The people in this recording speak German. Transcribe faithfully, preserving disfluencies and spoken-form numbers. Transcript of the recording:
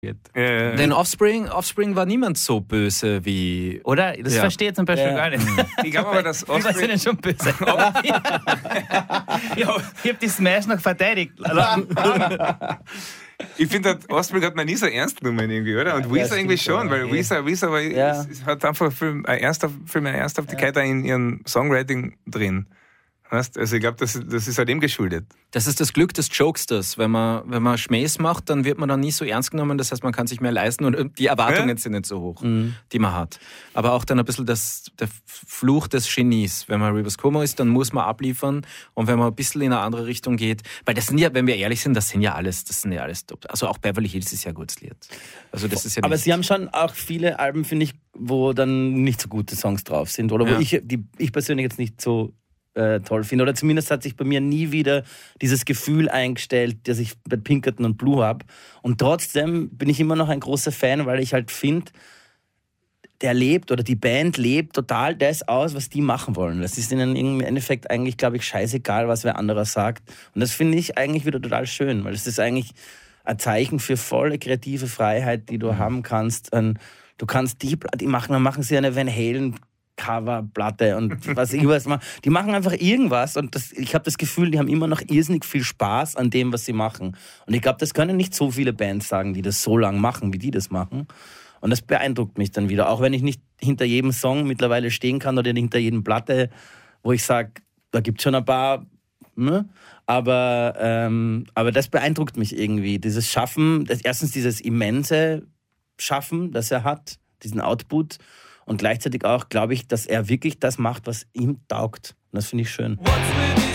Äh, Denn Offspring, Offspring war niemand so böse wie... Oder? Das Ja. verstehe ich zum Beispiel Ja. gar nicht. ich glaube aber, dass Wie was sind Offspring... denn schon böse? ich habe die Smash noch verteidigt. Ich finde, Offspring hat man nie so ernst genommen irgendwie, oder? Und Weezer irgendwie schon, weil ja. Weezer, Weezer war, Ja. es, es hat einfach viel, eine Ernsthaft, viel mehr Ernsthaftigkeit ja. in ihrem Songwriting drin. Weißt? Also ich glaube, das, das ist halt dem geschuldet. Das ist das Glück des Jokesters. Wenn man, wenn man Schmähs macht, dann wird man dann nie so ernst genommen. Das heißt, man kann sich mehr leisten und die Erwartungen ja? sind nicht so hoch, mhm. die man hat. Aber auch dann ein bisschen das, der Fluch des Genies. Wenn man Rivers Cuomo ist, dann muss man abliefern. Und wenn man ein bisschen in eine andere Richtung geht, weil das sind ja, wenn wir ehrlich sind, das sind ja alles, das sind ja alles top. Also auch Beverly Hills ist ja ein gutes Lied. Also das ist ja Aber nicht sie haben schon auch viele Alben, finde ich, wo dann nicht so gute Songs drauf sind. Oder wo Ja. ich, die, ich persönlich jetzt nicht so Äh, toll finde. Oder zumindest hat sich bei mir nie wieder dieses Gefühl eingestellt, das ich bei Pinkerton und Blue habe. Und trotzdem bin ich immer noch ein großer Fan, weil ich halt finde, der lebt oder die Band lebt total das aus, was die machen wollen. Das ist ihnen im Endeffekt eigentlich, glaube ich, scheißegal, was wer anderer sagt. Und das finde ich eigentlich wieder total schön, weil es ist eigentlich ein Zeichen für volle kreative Freiheit, die du haben kannst. Du kannst die, die machen, dann machen sie eine Van Halen Coverplatte und was ich weiß, die machen einfach irgendwas und das, ich habe das Gefühl, die haben immer noch irrsinnig viel Spaß an dem, was sie machen. Und ich glaube, das können nicht so viele Bands sagen, die das so lang machen, wie die das machen. Und das beeindruckt mich dann wieder, auch wenn ich nicht hinter jedem Song mittlerweile stehen kann oder hinter jedem Platte, wo ich sage, da gibt es schon ein paar, ne? aber, ähm, aber das beeindruckt mich irgendwie. Dieses Schaffen, das, erstens dieses immense Schaffen, das er hat, diesen Output. Und gleichzeitig auch, glaube ich, dass er wirklich das macht, was ihm taugt. Und das finde ich schön.